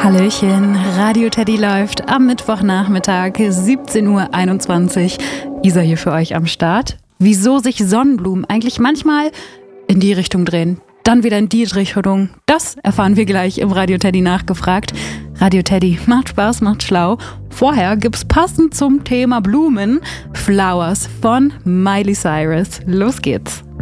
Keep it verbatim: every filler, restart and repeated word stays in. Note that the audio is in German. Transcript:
Hallöchen, Radio Teddy läuft am Mittwochnachmittag, siebzehn Uhr einundzwanzig. Isa hier für euch am Start. Wieso sich Sonnenblumen eigentlich manchmal in die Richtung drehen, dann wieder in die Richtung, das erfahren wir gleich im Radio Teddy nachgefragt. Radio Teddy macht Spaß, macht schlau. Vorher gibt's passend zum Thema Blumen Flowers von Miley Cyrus. Los geht's.